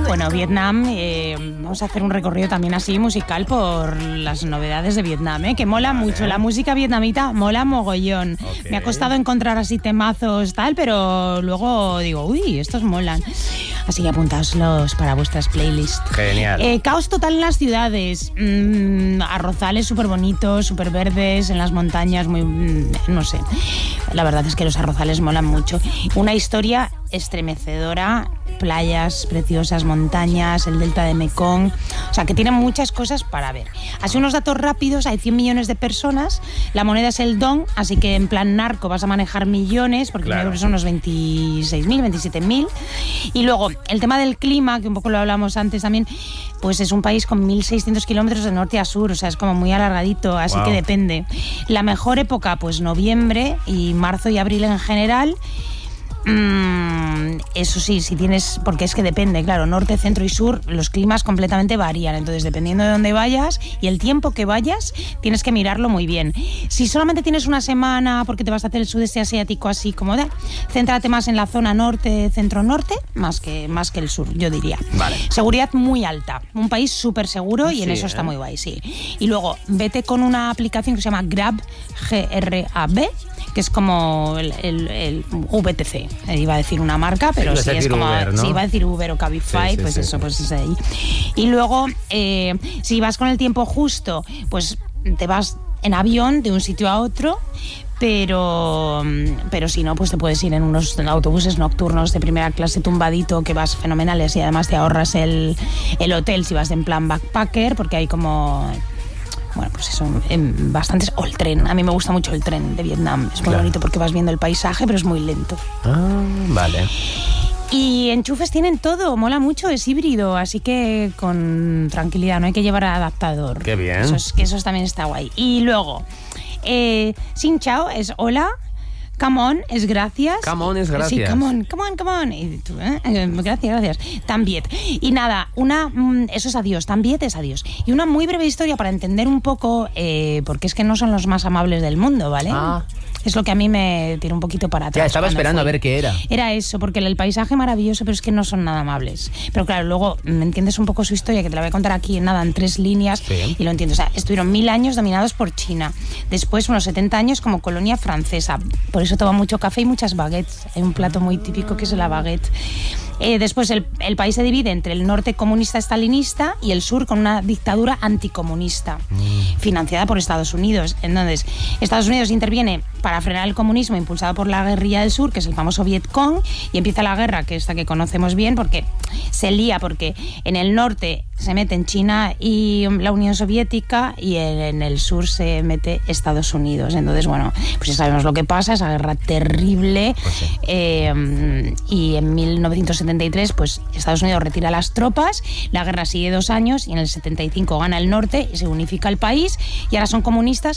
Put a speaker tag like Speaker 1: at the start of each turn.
Speaker 1: Bueno, Vietnam, vamos a hacer un recorrido también así musical por las novedades de Vietnam, que mola mucho. La música vietnamita mola mogollón. Okay. Me ha costado encontrar así temazos tal, pero luego digo, uy, estos molan. Así que apuntaoslos para vuestras playlists.
Speaker 2: Genial.
Speaker 1: Caos total en las ciudades. Arrozales súper bonitos, súper verdes, en las montañas, muy... no sé. La verdad es que los arrozales molan mucho. Una historia estremecedora, playas preciosas, montañas, el delta de Mekong, o sea que tienen muchas cosas para ver. Así unos datos rápidos, hay 100 millones de personas, la moneda es el dong, así que en plan narco vas a manejar millones, porque claro, son unos 26.000, 27.000, y luego el tema del clima, que un poco lo hablamos antes también, pues es un país con 1.600 kilómetros de norte a sur, o sea es como muy alargadito, así que depende. La mejor época, pues noviembre y marzo y abril en general. Eso sí, si tienes, porque es que depende, claro, norte, centro y sur, los climas completamente varían, entonces dependiendo de dónde vayas y el tiempo que vayas, tienes que mirarlo muy bien. Si solamente tienes una semana porque te vas a hacer el sudeste asiático así como céntrate más en la zona norte, centro-norte, más que el sur, yo diría.
Speaker 2: Vale.
Speaker 1: Seguridad muy alta, un país súper seguro y en eso está muy guay, sí. Y luego, vete con una aplicación que se llama Grab, G-R-A-B, que es como el VTC. Iba a decir una marca, pero sí es como
Speaker 2: Uber, ¿no?
Speaker 1: Si iba a decir Uber o Cabify, pues eso, pues es ahí. Y luego, si vas con el tiempo justo, pues te vas en avión de un sitio a otro, pero si no, pues te puedes ir en unos autobuses nocturnos de primera clase tumbadito, que vas fenomenales, y además te ahorras el hotel si vas en plan backpacker, porque hay como... Bueno, pues eso, bastantes. O el tren. A mí me gusta mucho el tren de Vietnam. Es muy bonito porque vas viendo el paisaje, pero es muy lento.
Speaker 2: Ah, vale.
Speaker 1: Y enchufes tienen todo, mola mucho, es híbrido, así que con tranquilidad, no hay que llevar adaptador.
Speaker 2: Qué bien.
Speaker 1: Eso también está guay. Y luego, Xin Chao es hola. Come on es gracias.
Speaker 2: Come on es gracias.
Speaker 1: Sí, come on. Y tú, gracias. Tambiet. Y nada, eso es adiós. Tambiet es adiós. Y una muy breve historia para entender un poco, porque es que no son los más amables del mundo, ¿vale? Es lo que a mí me tiró un poquito para atrás.
Speaker 2: Ya, estaba esperando a ver qué era.
Speaker 1: Era eso, porque el paisaje maravilloso, pero es que no son nada amables. Pero claro, luego me entiendes un poco su historia, que te la voy a contar aquí en 3 líneas, y lo entiendo. O sea, estuvieron 1000 años dominados por China. Después, unos 70 años como colonia francesa. Por eso toma mucho café y muchas baguettes. Hay un plato muy típico que es la baguette. Después el país se divide entre el norte comunista estalinista y el sur con una dictadura anticomunista, financiada por Estados Unidos. Entonces, Estados Unidos interviene para frenar el comunismo impulsado por la guerrilla del sur, que es el famoso Vietcong, y empieza la guerra, que esta que conocemos bien, porque se lía, porque en el norte se meten China y la Unión Soviética y en el sur se mete Estados Unidos. Entonces, bueno, pues ya sabemos lo que pasa, esa guerra terrible.
Speaker 2: Pues sí.
Speaker 1: Y en 1973, pues Estados Unidos retira las tropas, la guerra sigue 2 años y en el 75 gana el norte y se unifica el país y ahora son comunistas